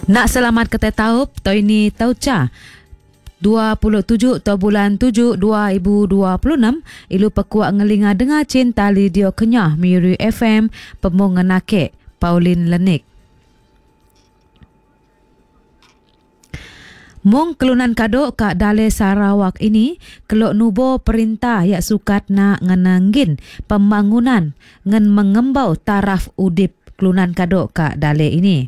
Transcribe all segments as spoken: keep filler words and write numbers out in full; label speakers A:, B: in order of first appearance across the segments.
A: Nak selamat kata taup, to ini tauca. dua puluh tujuh to bulan tujuh dua ribu dua puluh enam ilu pekuak ngelinga dengar cinta lidio kenyah Miri F M pemung ngenake Pauline Lenik. Mung kelunan kadok kak Dale Sarawak ini kelok nubo perintah yak sukat nak ngenanggin pembangunan ngen mengembau taraf udip kelunan kadok kak Dale ini.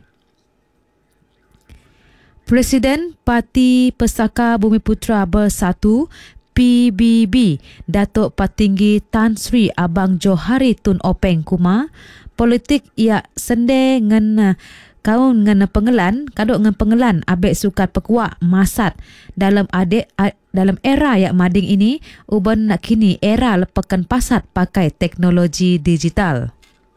A: Presiden Parti Pesaka Bumiputra Bersatu P B B Datuk Patinggi Tan Sri Abang Johari Tun Openg Kuma politik ia sende ngen kaun ngen pengelan kadok ngen pengelan abek sukat pekuak masat dalam adik dalam era yang mading ini uban nak kini era lepakan pasat pakai teknologi digital.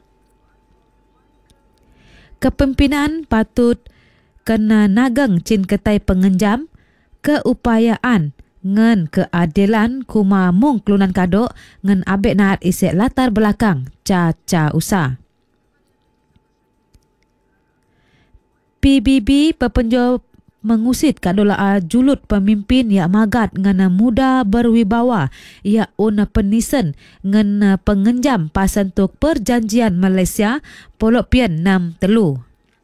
A: Kepimpinan patut kena nagang cin ketai pengenjam keupayaan ngen keadilan kuma mung kelunan kadok ngen abek naat isek latar belakang ca-ca usah. P B B pepenjo mengusit kadola julut pemimpin yang magat ngana muda berwibawa ia una penisen ngana pengenjam pasantuk perjanjian Malaysia polok pian enam telu.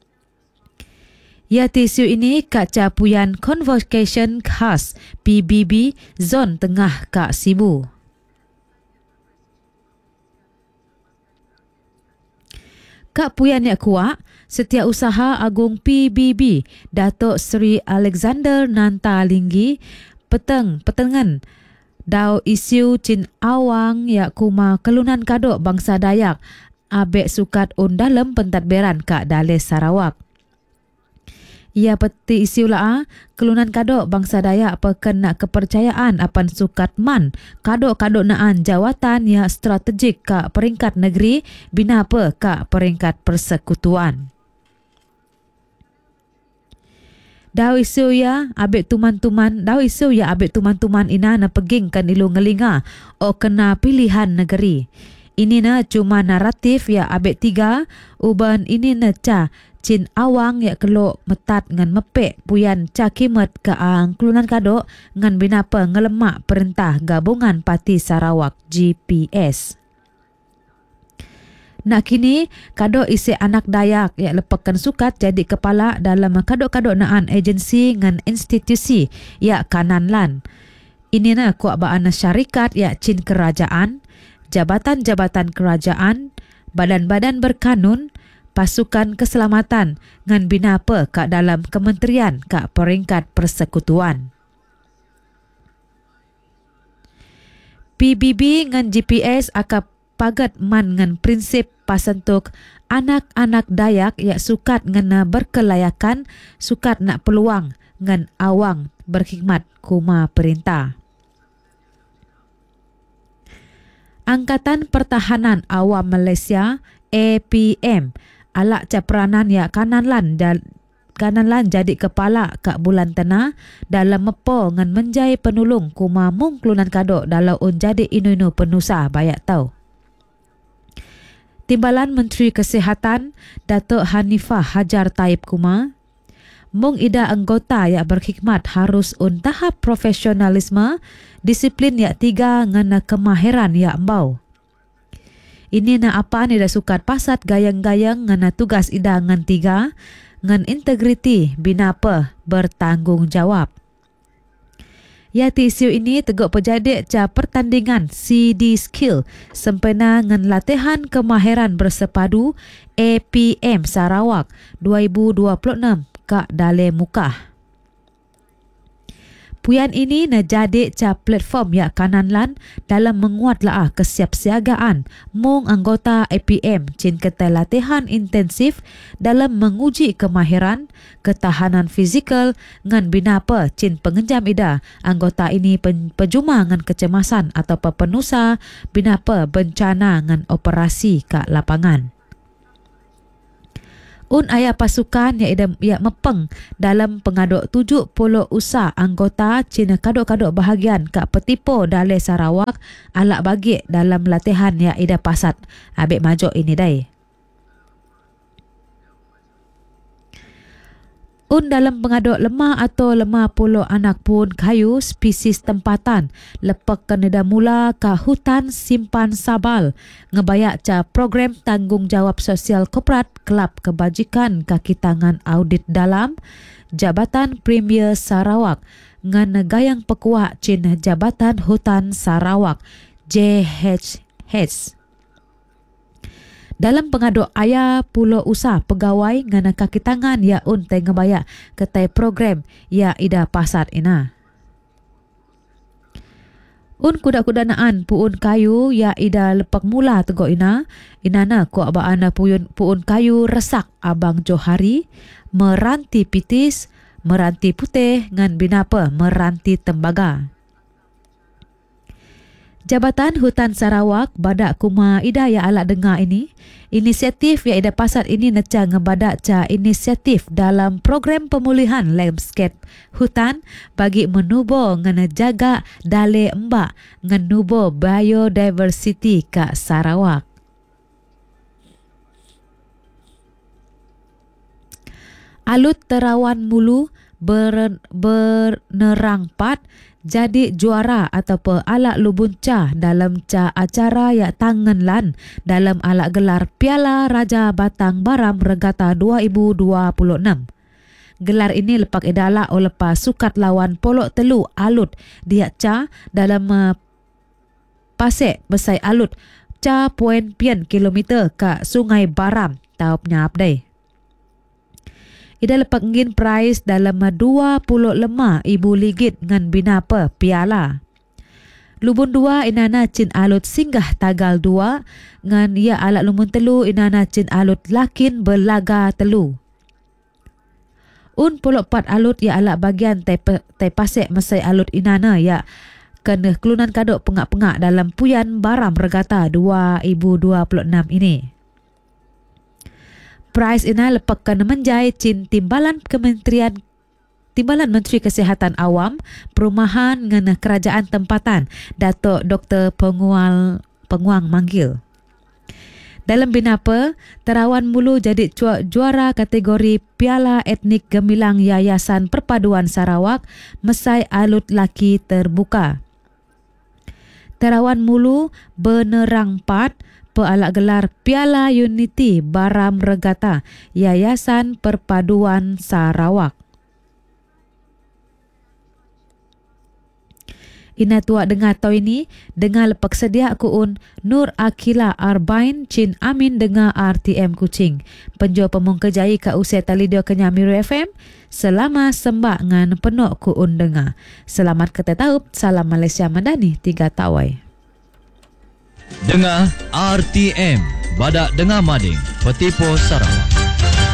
A: Ya tisu ini kak capuyan convocation khas P B B zon tengah kak Sibu. Kak puyan yak kuak Setiausaha Agung P B B Datuk Seri Alexander Nanta Linggi peteng petengan dau isu cin awang yak kuma kelunan kadok bangsa Dayak abek sukat un dalam pentadbiran kak Dale Sarawak. Ia peti isu lah kelunan kadok bangsa Dayak pekan nak kepercayaan apan sukat man kadok-kadok naan jawatan yang strategik kak peringkat negeri bina apa kak peringkat persekutuan. Dau isu ya abek tuman-tuman, dau isu ya abek tuman-tuman ina na peging kan ilu ngelinga o kena pilihan negeri. Ini na cuma naratif ya abek tiga uban ini na ca cin awang ya kelok metat ngan mepek puyan ca kimet ke ang kelunan kadok ngan binapa ngelemak perintah gabungan Parti Sarawak G P S. Nak kini kadok isi anak Dayak ya lepakan sukat jadi kepala dalam kadok-kadok naan agensi ngan institusi ya kanan lan. Ini na kuak baan syarikat ya cin kerajaan, jabatan-jabatan kerajaan, badan-badan berkanun, pasukan keselamatan ngan bina apa kak dalam kementerian kak peringkat persekutuan. P B B ngan G P S akap pagat man ngan prinsip pasantuk anak-anak Dayak yang sukat ngena berkelayakan, sukat nak peluang ngan awang berkhidmat kuma perintah. Angkatan Pertahanan Awam Malaysia A P M alak caperanan ya kanan lan dan kanan lan jadi kepala kak bulan tena dalam mepo ngan menjai penulung kuma mung kelunan kadok dalam un jadi inu-inu penusa bayak tau. Timbalan Menteri Kesihatan Datuk Hanifah Hajar Taib Kuma mung ida anggota yang berkhidmat harus un tahap profesionalisme disiplin ya tiga ngana kemahiran ya embau. Ini na apa ni dah sukat pasat gayang-gayang ngana tugas ida ngan tiga ngan integriti bina apa bertanggungjawab. Ya isu ini tegak pejadik ca pertandingan C D Skill sempena ngan latihan kemahiran bersepadu A P M Sarawak dua ribu dua puluh enam kak Dale Mukah. Puyan ini na jadi ca platform ya kanan lan dalam menguatlah kesiapsiagaan mung anggota A P M cin ketai latihan intensif dalam menguji kemahiran, ketahanan fizikal ngan binapa cin pengenjam ida anggota ini pen, pejuma ngan kecemasan atau penusa binapa bencana ngan operasi kat lapangan. Un ayah pasukan yang ida ya mepeng dalam pengaduk tujuh puluh usah anggota Cina kadok-kadok bahagian kak petipo Dale Sarawak alak bagi dalam latihan yang ida pasat abik majok ini dai. Un dalam pengaduk lemah atau lemah puluh anak pun kayu spesies tempatan lepak keneda mula ke hutan simpan sabal ngebayak ca program tanggungjawab sosial korporat Kelab Kebajikan kaki tangan audit dalam Jabatan Premier Sarawak ngan gayang pekuak cin Jabatan Hutan Sarawak J H H. Dalam pengaduk ayah pulau usah pegawai ngana kaki tangan ya un tai ngebayak ketai program ya ida pasat ina. Un kuda-kuda naan puun kayu ya ida lepak mula tego ina. Inana ku abaana puun puun kayu resak abang Johari, meranti pitis, meranti putih ngan binapa meranti tembaga. Jabatan Hutan Sarawak badak kuma ida ya ala dengar ini. Inisiatif ya ida pasat ini neca ngebadak ca inisiatif dalam program pemulihan landscape hutan bagi menubo ngana jaga dale embak ngenubo biodiversity ka Sarawak. Alut Terawan Mulu ber, bernerang pat jadi juara ataupun alak lubunca dalam ca acara ya tangan lan dalam alak gelar Piala Raja Batang Baram Regata dua ribu dua puluh enam. Gelar ini lepak idala oleh lepas sukat lawan Polok Telu Alut dia ca dalam uh, pasek besai Alut ca poin pian kilometer ke Sungai Baram tau penyap deh. Ida lepak ngin prize dalam dua puluh lima ibu ligit ngan binapa piala. Lubun dua inana cin alut singgah tagal dua ngan ia alat lumun telu inana cin alut lakin belaga telu. Un pulok pat alut ia alat bagian tai, tai pasek mesai alut inana ya kena kelunan kadok pengak-pengak dalam puyan Baram Regata dua ribu dua puluh enam ini. Prize ina lepak kena menjai cin timbalan Kementerian Timbalan Menteri Kesihatan Awam, Perumahan ngana Kerajaan Tempatan, Datuk Doktor Pengual Penguang Manggil. Dalam binapa, Terawan Mulu jadi juara kategori Piala Etnik Gemilang Yayasan Perpaduan Sarawak, Mesai Alut Laki Terbuka. Terawan Mulu benerang pat pealak gelar Piala Unity Baram Regata Yayasan Perpaduan Sarawak. Ina tuak dengar tau ini, dengar lepak sedia kuun Nur Akila Arbain Cin Amin dengar R T M Kuching. Penjo pemung kejai ka usia talidio Kenyamiru F M. Selama sembak ngan penok kuun dengar. Selamat ketetaup, salam Malaysia Madani, tiga tawai.
B: Dengar R T M, Badak Dengar Mading, Petipo Sarawak.